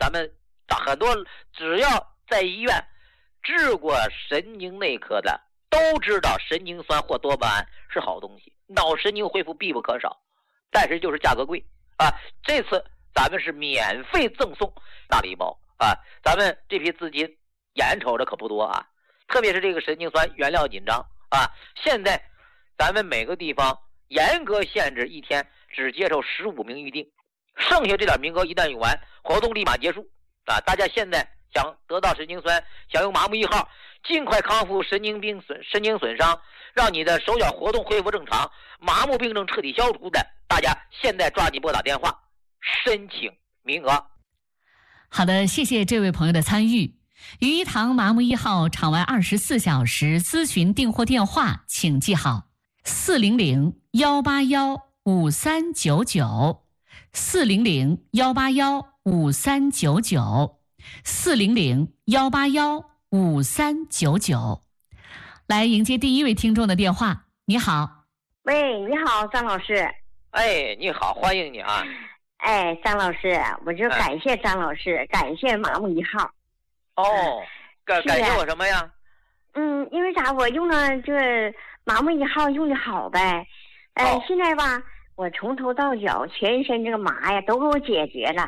咱们很多只要在医院治过神经内科的都知道神经酸或多巴胺是好东西，脑神经恢复必不可少，但是就是价格贵啊。这次咱们是免费赠送大礼包啊，咱们这批资金眼瞅着可不多啊，特别是这个神经酸原料紧张啊，现在咱们每个地方严格限制一天只接受15名预定，剩下这点名额一旦用完，活动立马结束啊！大家现在想得到神经酸，想用麻木1号尽快康复神经损伤，让你的手脚活动恢复正常，麻木病症彻底消除的，大家现在抓紧拨打电话申请名额。 好的，谢谢这位朋友的参与。于一堂麻木1号场外24小时咨询订货电话请记好：400-181-5399 400-181-5399 400-181-5399。来迎接第一位听众的电话。你好。 喂，你好，张老师。 哎，你好，欢迎你啊。 哎，张老师，我就感谢张老师，感谢麻木1号。 哦，感谢我什么呀？ 因为啥？我用了这麻木1号用的好呗。现在吧，我从头到脚全身这个麻呀都给我解决了。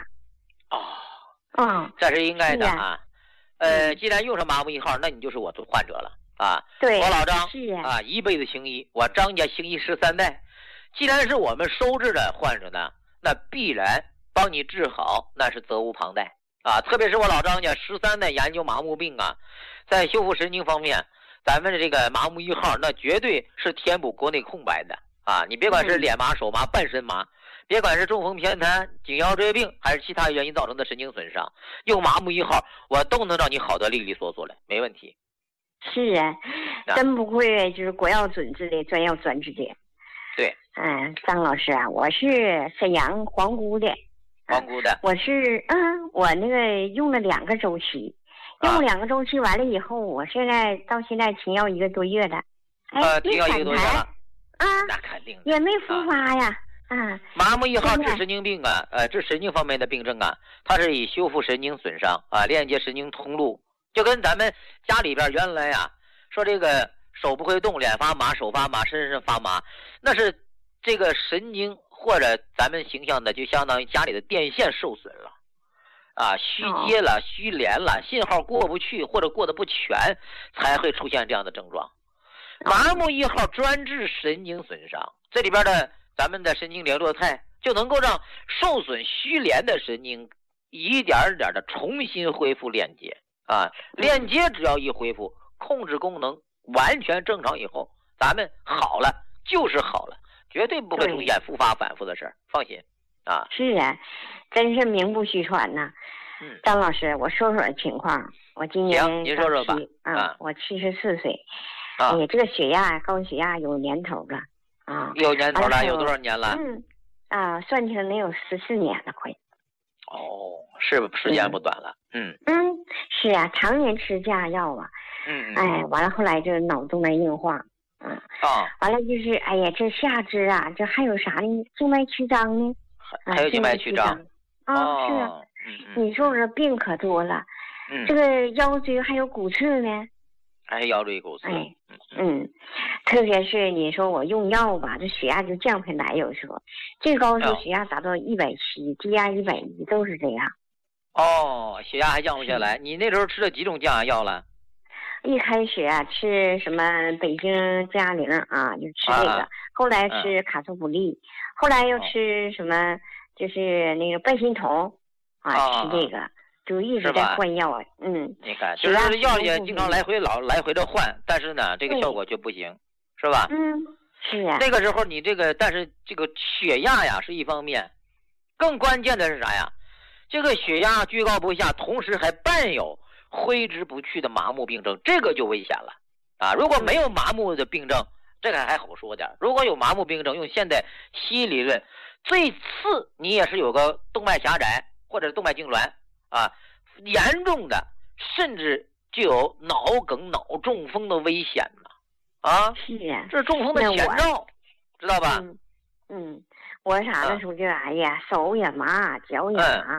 这是应该的啊。既然用上麻木1号，那你就是我的患者了啊。 对， 我老张是啊，一辈子行医，我张家行医13代。既然是我们收治的患者呢，那必然帮你治好，那是责无旁贷啊。特别是我老张家13代研究麻木病啊，在修复神经方面，咱们的这个麻木1号那绝对是填补国内空白的啊。你别管是脸麻、手麻、半身麻，别管是中风偏瘫、颈腰椎病还是其他原因造成的神经损伤，用麻木1号我都能让你好得利利索索的，没问题。 是啊，真不愧就是国药准治的专药专治的。 对。 张老师啊，我是沈阳皇姑的。 皇姑的。 我是我那个用了2个周期，用2个周期完了以后，我到现在停药1个多月了。 停药1个多月了那肯定也没复发呀。 麻木1号治神经病啊，治神经方面的病症啊，它是以修复神经损伤啊，链接神经通路，就跟咱们家里边原来啊说这个手不会动，脸发麻，手发麻，身上发麻，那是这个神经或者咱们形象的就相当于家里的电线受损了啊，虚接了，虚连了，信号过不去或者过得不全，才会出现这样的症状。麻木1号专治神经损伤，这里边的咱们的神经联络肽就能够让受损虚连的神经一点点的重新恢复链接啊，链接只要一恢复，控制功能完全正常以后，咱们好了就是好了，绝对不会出现复发反复的事儿，放心啊。是啊，真是名不虚传呐。张老师，我说说情况。我今年您说说吧。 我74岁。哎呀，这个血压高血压有年头了啊。 有年头了，有多少年了？ 算起来能有14年了，快。 是时间不短了。 是啊，常年吃降压药啊。完了后来就脑动脉硬化。完了就是哎呀，这下肢啊，这还有啥呢？静脉曲张呢？ 还有静脉曲张。 是啊。你说这病可多了。这个腰椎还有骨刺呢。 还有腰椎骨刺。 特别是你说我用药吧，这血压就降不下来，有时候最高时候血压达到170，低压110，都是这样。 血压还降不下来。你那时候吃了几种降压药了？ 一开始啊吃什么北京降压灵啊，就吃这个，后来吃卡索普利，后来又吃什么就是那个半心酮吃这个，就一直在换药啊。 你看，就是药也经常来回的换，但是呢这个效果就不行，是吧？ 是啊。 那个时候你这个，但是这个血压呀是一方面，更关键的是啥呀？这个血压居高不下，同时还伴有挥之不去的麻木病症，这个就危险了啊！如果没有麻木的病症，这个还好说点；如果有麻木病症，用现代西医理论，最次你也是有个动脉狭窄或者动脉痉挛啊，严重的甚至就有脑梗、脑中风的危险了是啊， 这是中风的前兆，知道吧？ 我啥的时候就哎呀，手也麻，脚也麻，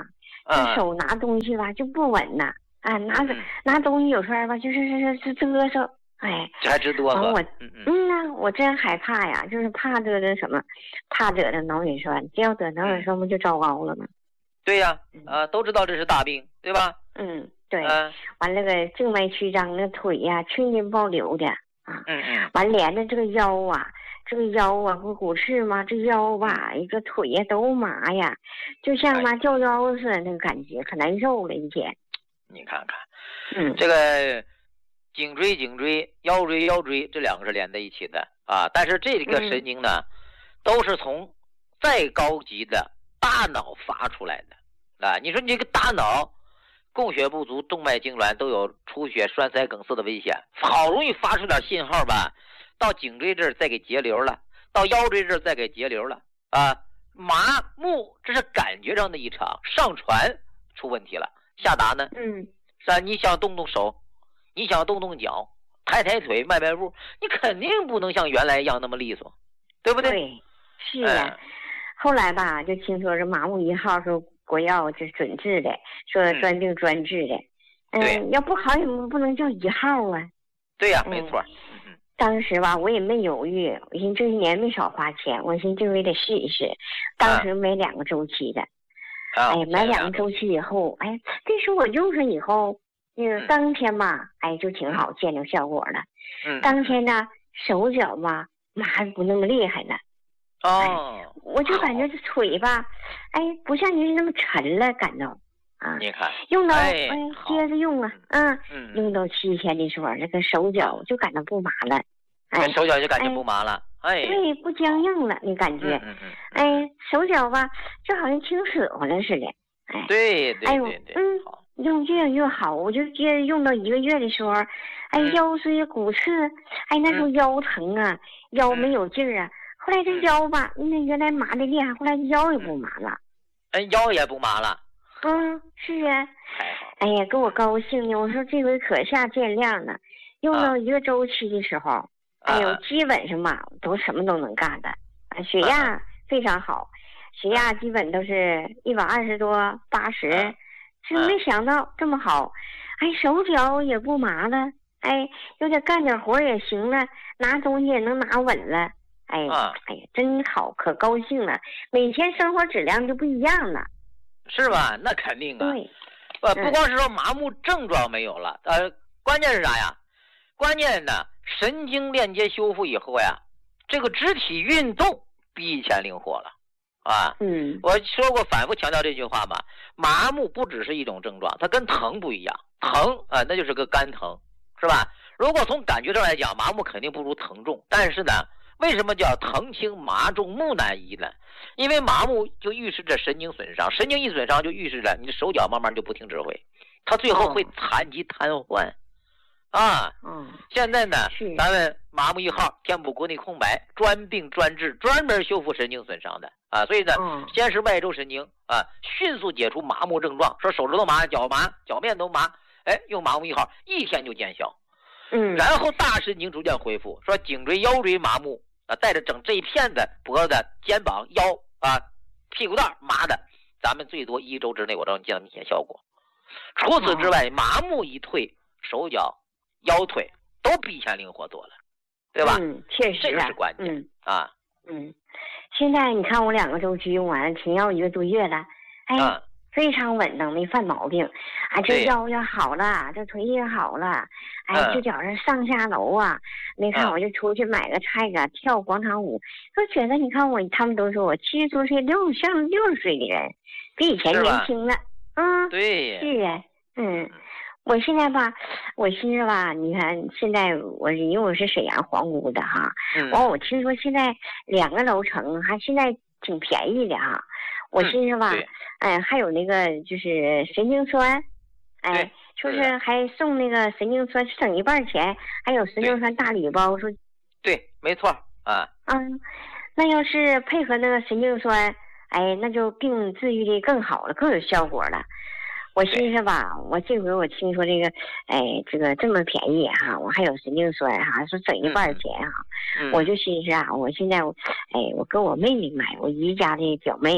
这手拿东西吧就不稳呐，啊，拿东西有时候吧就是嘚瑟，哎， 这还直哆嗦。 我真害怕呀，就是怕得的什么，怕得的脑血栓，只要得脑血栓不就糟糕了吗？ 对呀，都知道这是大病，对吧？ 对，完了个静脉曲张，那腿呀青筋暴流的啊，完连着这个腰啊不骨刺嘛，这腰吧一个腿呀都麻呀，就像嘛掉腰似的那个感觉，可难受了一天。 你看看，这个颈椎、腰椎这两个是连在一起的啊，但是这个神经呢，都是从再高级的大脑发出来的啊。你说你这个大脑供血不足，动脉痉挛都有出血、栓塞、梗塞的危险，好容易发出点信号吧，到颈椎这儿再给截流了，到腰椎这儿再给截流了啊。麻木这是感觉上的异常，上传出问题了，下达呢，是吧？你想动动手，你想动动脚，抬抬腿，迈迈步，你肯定不能像原来一样那么利索，对不对？ 对，是呀。后来吧，就听说这麻木1号说国药这准治的，说专病专治的。要不好也不能叫1号啊。 对呀，没错。 当时吧，我也没犹豫，我寻思这一年没少花钱，我寻思这回得试一试。当时买2个周期的，买2个周期以后，这时候我用上以后，当天吧，就挺好，见着效果了。当天呢，手脚吧麻不那么厉害了。我就感觉这腿吧，不像你那么沉了，感到啊。 你看， 用到接着用啊，用到7天的时候，这个手脚就感到不麻了， 手脚就感觉不麻了， 对，不僵硬了，你感觉，手脚吧就好像轻死活了似的， 对， 用越来越好，我就接着用到1个月的时候，腰椎骨刺，那时候腰疼啊，腰没有劲儿啊。后来这腰吧，那原来麻的厉害，后来腰也不麻了。 腰也不麻了。 是啊。哎呀，给我高兴的，我说这回可下见亮了。用到1个周期的时候，基本上嘛都什么都能干的。血压非常好，血压基本都是120多、80，是没想到这么好。手脚也不麻了，有点干点活也行了，拿东西也能拿稳了。真好，可高兴了，每天生活质量就不一样了， 是吧？那肯定啊。 对， 不光是说麻木症状没有了，关键是啥呀？关键呢，神经链接修复以后呀，这个肢体运动比以前灵活了啊。我说过，反复强调这句话嘛，麻木不只是一种症状，它跟疼不一样，疼那就是个肝疼，是吧？如果从感觉上来讲，麻木肯定不如疼重，但是呢，为什么叫疼轻麻重木难移呢？因为麻木就预示着神经损伤，神经一损伤就预示着你的手脚慢慢就不听指挥，它最后会残疾瘫痪啊。现在呢，咱们麻木1号填补国内空白，专病专治，专门修复神经损伤的啊。所以呢，先是外周神经啊，迅速解除麻木症状，说手指头麻、脚麻、脚面都麻，用麻木1号1天就见效。然后大神经逐渐恢复，说颈椎、腰椎麻木带着整这一片的脖子、肩膀、腰屁股蛋麻的，咱们最多1周之内我让你见到明显效果。除此之外，麻木一退，手脚、腰腿都比以前灵活多了，对吧？ 确实， 这个是关键啊。 现在你看我2个周期用完，停药1个多月了，非常稳当，没犯毛病，这腰也好了，这腿也好了，就觉着上下楼啊，你看我就出去买个菜啊，跳广场舞，就觉得你看他们都说我70多岁像60岁的人，比以前年轻了。 对， 是啊，我现在吧，我寻思吧，你看现在因为我是沈阳皇姑的哈，我听说现在2个楼层还现在挺便宜的哈。我寻思吧，还有那个就是神经酸，就是还送那个神经酸省1半钱，还有神经酸大礼包，说对，没错啊。 那要是配合那个神经酸，那就病治愈的更好了，更有效果了。我寻思吧，我这回我听说这个，这个这么便宜哈，我还有神经酸哈，说省1半钱哈，我就寻思我现在我跟我妹妹买，我姨家的表妹。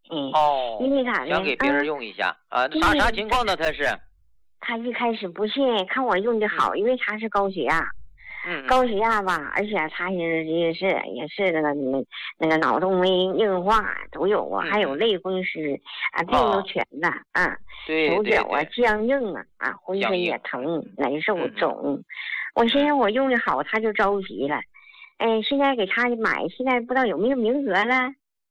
因为啥呢？ 想给别人用一下啊？啥情况呢？ 他一开始不信，看我用的好，因为他是高血压。高血压吧，而且他也是那个脑动脉硬化都有啊，还有类风湿啊，病都全了啊。手脚啊僵硬啊，浑身也疼难受肿。我现在我用的好，他就着急了。现在给他买，现在不知道有没有名额了。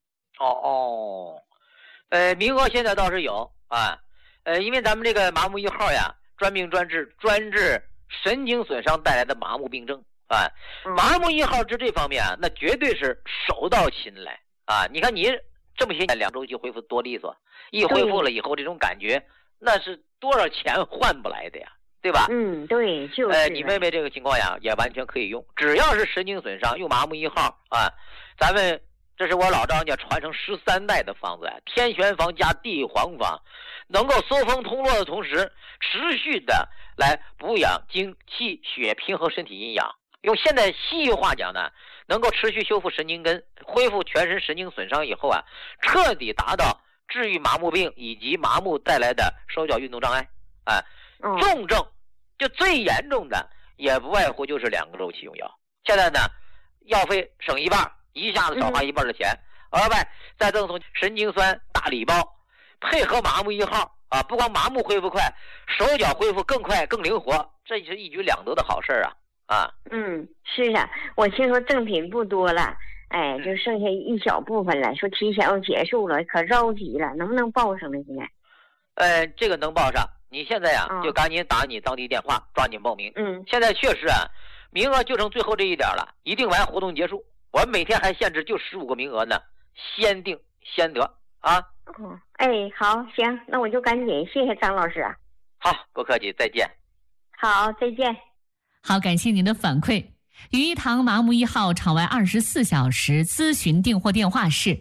名额现在倒是有啊。因为咱们这个麻木1号呀，专病专治神经损伤带来的麻木病症啊。麻木1号治这方面啊，那绝对是手到擒来啊。你看你这么些年2周就恢复多利索，一恢复了以后这种感觉，那是多少钱换不来的呀，对吧？ 对，就是。 你妹妹这个情况呀，也完全可以用，只要是神经损伤用麻木1号啊。咱们这是我老张家传承13代的方子，天旋方加地黄方，能够疏风通络的同时，持续的来补养精气血，平衡身体阴阳。用现在西医话讲呢，能够持续修复神经根，恢复全身神经损伤以后啊，彻底达到治愈麻木病以及麻木带来的手脚运动障碍啊。重症就最严重的也不外乎就是2个周期用药。现在呢，药费省一半，一下子少花一半的钱，额外再赠送神经酸大礼包，配合麻木1号啊，不光麻木恢复快，手脚恢复更快更灵活，这是一举两得的好事啊！ 是啊，我听说赠品不多了，就剩下一小部分了，说提前要结束了，可着急了，能不能报上来现在？ 这个能报上，你现在呀就赶紧打你当地电话，抓紧报名。现在确实啊，名额就剩最后这一点了，一定完活动结束，我们每天还限制就15个名额呢，先定先得啊。 好，行，那我就赶紧，谢谢张老师啊。 好，不客气，再见。 好，再见。 好，感谢您的反馈。于一堂麻木1号场外24小时咨询订货电话是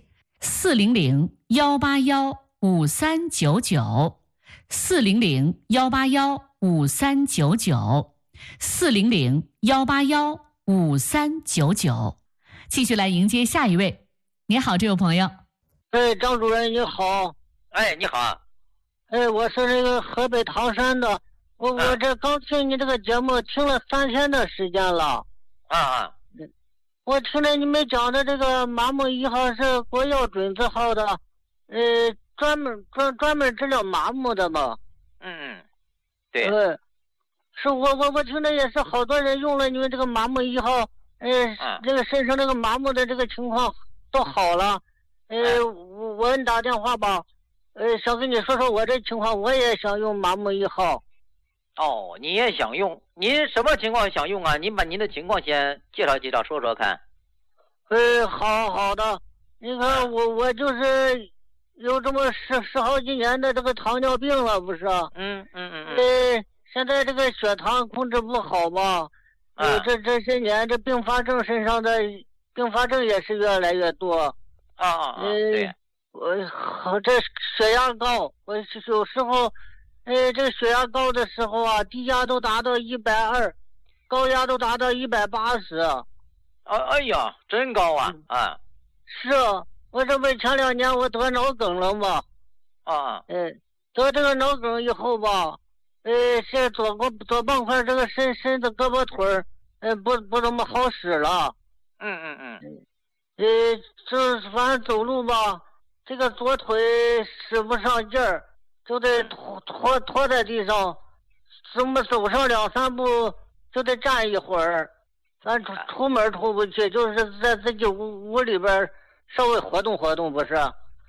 400-181-5399 400-181-5399 400-181-5399。继续来迎接下一位。你好，这位朋友。 张主任你好。 你好。 我是那个河北唐山的，我这刚听你这个节目听了3天的时间了。我听了你们讲的这个麻木1号是国药准字号的，专门治疗麻木的嘛。 对。 是我听的也是好多人用了你们这个麻木1号，这个身上这个麻木的这个情况都好了。我给你打电话吧，想跟你说说我这情况，我也想用麻木1号。 你也想用？您什么情况想用啊？您把您的情况先介绍介绍，说说看。 好的。你看我就是有这么十好几年的这个糖尿病了，不是？现在这个血糖控制不好嘛，这些年这并发症身上的并发症也是越来越多。 对。 我这血压高，我有时候。这个血压高的时候啊，低压都达到120，高压都达到180。 哎呀，真高啊！ 是啊，我这不前2年我得脑梗了嘛。得这个脑梗以后吧，是左半块这个身子胳膊腿不怎么好使了。这反正走路吧，这个左腿使不上劲儿。就得拖在地上，怎么走上2、3步就得站一会儿，咱出门出不去，就是在自己屋里边稍微活动活动，不是？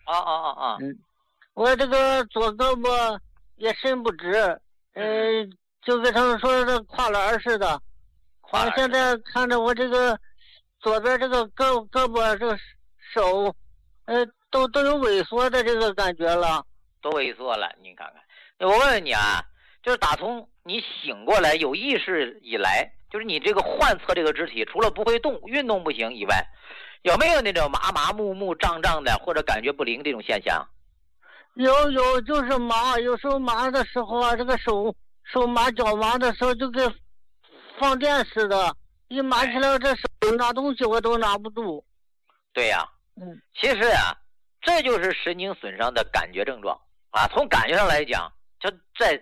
我这个左胳膊也伸不直，就跟他们说的跨栏似的。我现在看着我这个左边这个胳膊这个手，都有萎缩的这个感觉了。 都萎缩了，你看看。我问问你啊，就是打从你醒过来有意识以来，就是你这个患侧这个肢体，除了不会动、运动不行以外，有没有那种麻木胀的，或者感觉不灵这种现象？ 有，就是麻，有时候麻的时候啊，这个手麻脚麻的时候就跟放电似的，一麻起来这手拿东西我都拿不住。 对呀。其实啊， 这就是神经损伤的感觉症状啊。从感觉上来讲，就在